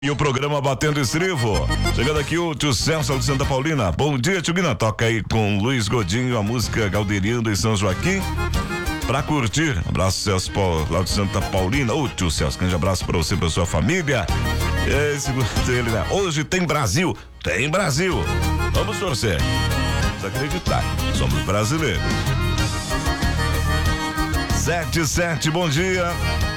E o programa Batendo Estrivo. Chegando aqui o tio Celso de Santa Paulina. Bom dia, tio Guina. Toca aí com Luiz Godinho a música Galderiando em São Joaquim. Pra curtir. Abraço, Celso, lá de Santa Paulina. Ô, tio Celso, grande abraço pra você e pra sua família. Ele, né? Hoje tem Brasil. Tem Brasil. Vamos torcer. Vamos acreditar. Somos brasileiros. 7-7, bom dia.